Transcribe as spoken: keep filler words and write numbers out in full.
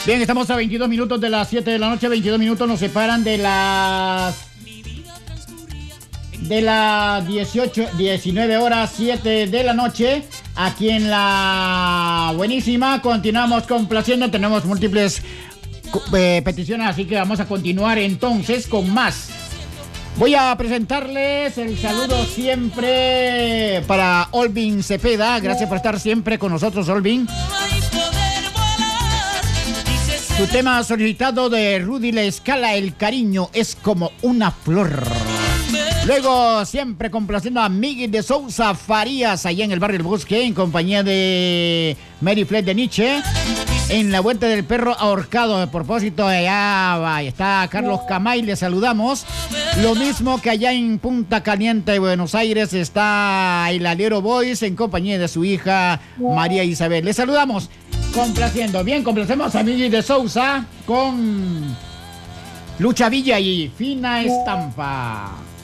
Bien, estamos a veintidós minutos de las siete de la noche. veintidós minutos nos separan de las... De las dieciocho, diecinueve horas, siete de la noche. Aquí en la buenísima. Continuamos complaciendo. Tenemos múltiples eh, peticiones, así que vamos a continuar entonces con más. Voy a presentarles el saludo siempre para Olvin Cepeda. Gracias por estar siempre con nosotros, Olvin. Su tema solicitado de Rudy La Escala, El cariño es como una flor. Luego, siempre complaciendo a Miguel de Sousa Farías, allá en el barrio del Bosque, en compañía de Mary Flet de Nietzsche. En la Vuelta del Perro Ahorcado, de propósito, allá va, está Carlos Camay, le saludamos. Lo mismo que allá en Punta Caliente, Buenos Aires, está el Alero Boys, en compañía de su hija María Isabel. Le saludamos, complaciendo. Bien, complacemos a Miguel de Sousa con Lucha Villa y Fina Estampa.